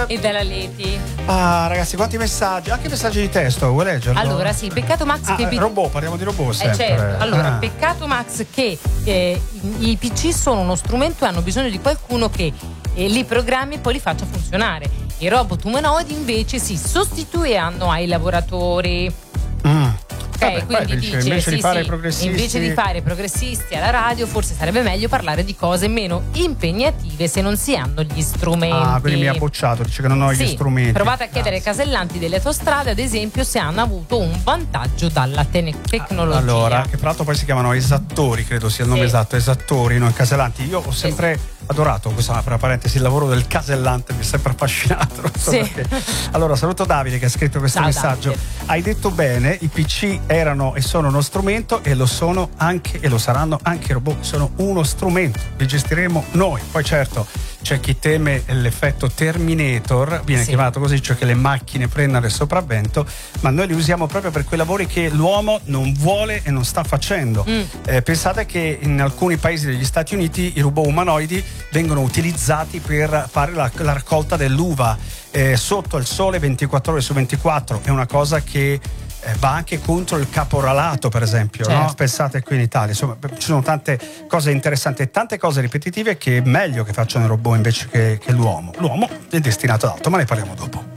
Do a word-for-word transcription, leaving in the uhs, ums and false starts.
e dalla Leti. Ah, ragazzi, quanti messaggi, anche messaggi di testo, vuoi leggerlo? Allora, sì, peccato Max ah, che eh, robot, parliamo di robot sempre. Eh, certo. Allora, ah. peccato Max che eh, i P C sono uno strumento e hanno bisogno di qualcuno che eh, li programmi e poi li faccia funzionare. I robot umanoidi invece si sostituiranno ai lavoratori. Mm. Okay, Vabbè, quindi dice, dice, invece, sì, di fare sì, progressisti... invece di fare progressisti alla radio forse sarebbe meglio parlare di cose meno impegnative se non si hanno gli strumenti. Ah, quindi mi ha bocciato, dice che non ho sì, gli strumenti. Provate a chiedere ai casellanti delle autostrade ad esempio se hanno avuto un vantaggio dalla te- tecnologia. Allora, che tra l'altro poi si chiamano esattori, credo sia il nome sì. esatto, esattori, non casellanti. Io ho sempre sì. adorato, questa tra parentesi, il lavoro del casellante, mi è sempre affascinato, non so sì. Allora, saluto Davide che ha scritto questo Ciao, messaggio. Davide. Hai detto bene, i P C erano e sono uno strumento e lo sono anche e lo saranno anche i robot, sono uno strumento, li gestiremo noi. Poi certo c'è chi teme l'effetto Terminator, viene sì. chiamato così, cioè che le macchine prendano il sopravvento, ma noi li usiamo proprio per quei lavori che l'uomo non vuole e non sta facendo. Mm. Eh, pensate che in alcuni paesi degli Stati Uniti i robot umanoidi vengono utilizzati per fare la, la raccolta dell'uva eh, sotto il sole ventiquattro ore su ventiquattro. È una cosa che eh, va anche contro il caporalato, per esempio, certo. no? Pensate qui in Italia, insomma, ci sono tante cose interessanti e tante cose ripetitive che è meglio che facciano i robot invece che, che l'uomo. L'uomo è destinato ad altro, ma ne parliamo dopo.